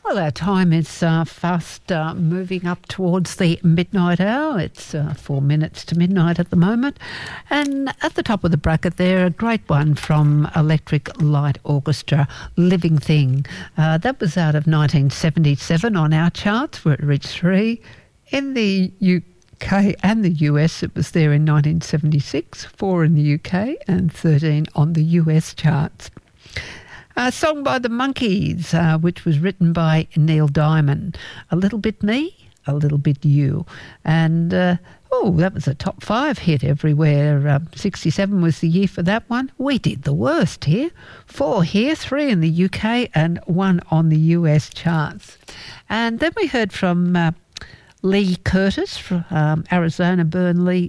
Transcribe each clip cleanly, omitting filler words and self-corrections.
Well, our time is fast moving up towards the midnight hour. It's 4 minutes to midnight at the moment. And at the top of the bracket there, a great one from Electric Light Orchestra, Living Thing. That was out of 1977 on our charts, where it reached 3. In the UK and the US, it was there in 1976, 4 in the UK and 13 on the US charts. A song by the Monkees, which was written by Neil Diamond. A little bit me, a little bit you. And, that was a top 5 hit everywhere. 67 was the year for that one. We did the worst here. 4 here, 3 in the UK and 1 on the US charts. And then we heard from Lee Curtis, from Arizona born, Lee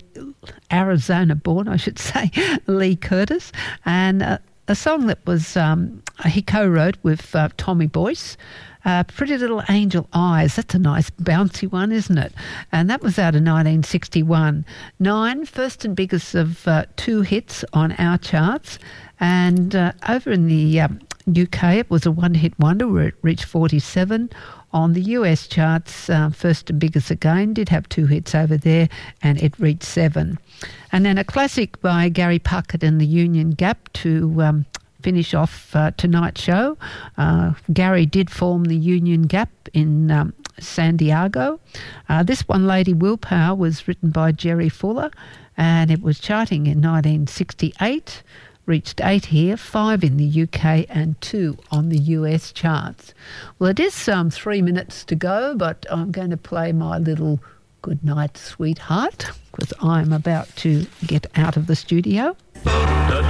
Curtis. And a song that was he co-wrote with Tommy Boyce, Pretty Little Angel Eyes. That's a nice bouncy one, isn't it? And that was out of 1961. 9, first and biggest of 2 hits on our charts. And over in the UK, it was a one-hit wonder where it reached 47. On the US charts, first and biggest again, did have 2 hits over there, and it reached 7. And then a classic by Gary Puckett and the Union Gap to finish off tonight's show. Gary did form the Union Gap in San Diego. This one, Lady Willpower, was written by Jerry Fuller, and it was charting in 1968. Reached 8 here, 5 in the UK and 2 on the US charts. Well, it is 3 minutes to go, but I'm going to play my little Good Night Sweetheart because I'm about to get out of the studio.